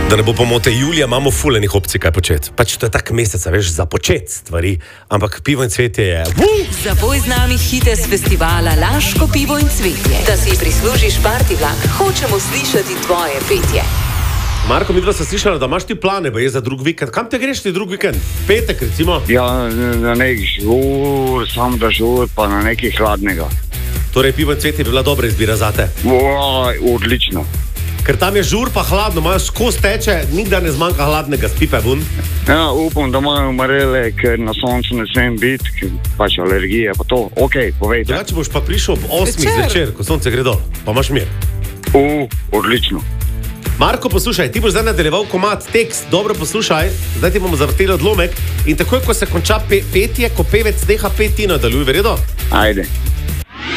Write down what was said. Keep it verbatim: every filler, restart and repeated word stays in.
Da ne bo pomote, Julija, imamo fulenih opcij, kaj početi. Pač to je tak mesec, veš, za početi stvari, ampak pivo in cvetje je... Uh! Zapoj z nami hite z festivala Laško pivo in cvetje. Da si prislužiš party vlak, hočemo slišati tvoje petje. Marko, midva sta slišala, da imaš ti plane, ba je za drug vikend. Kam te greš ti drug vikend? Petek, recimo? Ja, na nek žur, sam da žur, pa na nekaj hladnega. Torej, pivo in cvetje bi bila dobra izbira zate. Oj, odlično. Ker tam je žur pa hladno, imajo skozi teče, nikdar ne zmanjka hladnega, spipe vun. Ja, upam, da imajo marele, ker na soncu ne smem biti, ker pač alergije, pa to, okej, okay, povejte. Ja, če boš pa prišel ob osmih zvečer, ko sonce gre dol, pa imaš mir. U, odlično. Marko, poslušaj, ti boš zdaj nadaljeval komad, tekst, dobro poslušaj, zdaj ti bomo zavrteli odlomek in takoj, ko se konča pe petje, ko pevec neha peti, nadaljuj, verjedo? Ajde.